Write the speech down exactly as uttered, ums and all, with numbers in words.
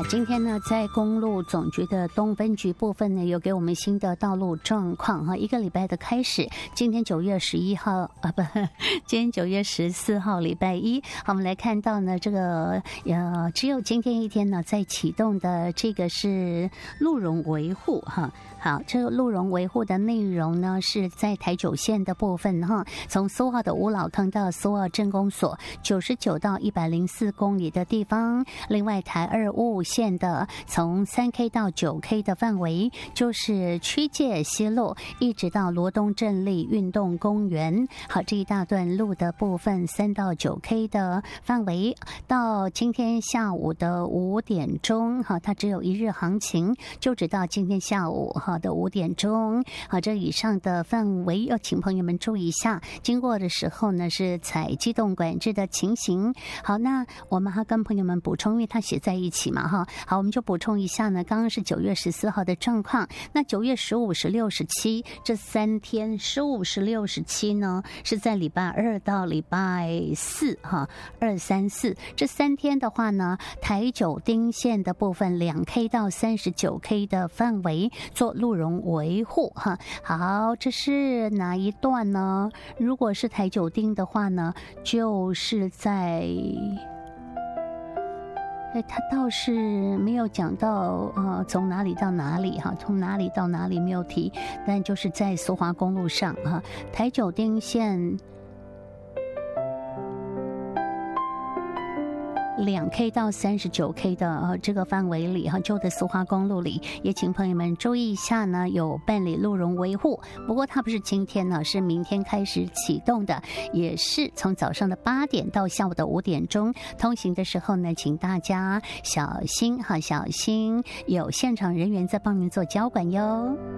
今天呢，在公路总局的东分局部分呢，有给我们新的道路状况哈。一个礼拜的开始，今天九月十一号啊，不，今天九月十四号，礼拜一。好，我们来看到呢，这个呃，只有今天一天呢，在启动的这个是路容维护哈。好，这个路容维护的内容呢，是在台九线的部分哈，从苏澳的五老坑到苏澳镇公所，九十九到一百零四公里的地方。另外，台二五五线的从三 K 到九 K 的范围，就是区界西路，一直到罗东镇立运动公园。好，这一大段路的部分，三到九 K 的范围，到今天下午的五点钟，哈，它只有一日行情，就直到今天下午哈的五点钟。好，这以上的范围要请朋友们注意一下，经过的时候呢是采机动管制的情形。好，那我们还跟朋友们补充，因为它写在一起嘛哈。好，我们就补充一下呢，刚刚是九月十四号的状况，那九月十五、十六、十七这三天，十五、十六、十七呢是在礼拜二到礼拜四哈，二三四这三天的话呢，台九丁线的部分两 K 到三十九 K 的范围做路容维护哈。好，这是哪一段呢？如果是台九丁的话呢，就是在。哎，他倒是没有讲到呃从哪里到哪里哈，从哪里到哪里没有提，但就是在苏花公路上哈，台九丁线两 K 到三十九 K 的呃这个范围里哈，旧的苏花公路里，也请朋友们注意一下呢，有办理路容维护。不过它不是今天呢，是明天开始启动的，也是从早上的八点到下午的五点钟。通行的时候呢，请大家小心哈，小心有现场人员在帮您做交管哟。